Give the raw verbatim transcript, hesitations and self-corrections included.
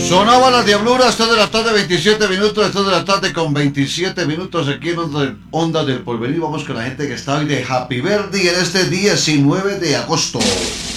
Sonaban las diabluras, esto de la tarde, veintisiete minutos, esto de la tarde con veintisiete minutos aquí en Onda, Onda del Porvenir. Vamos con la gente que está hoy de Happy Birthday en este diecinueve de agosto.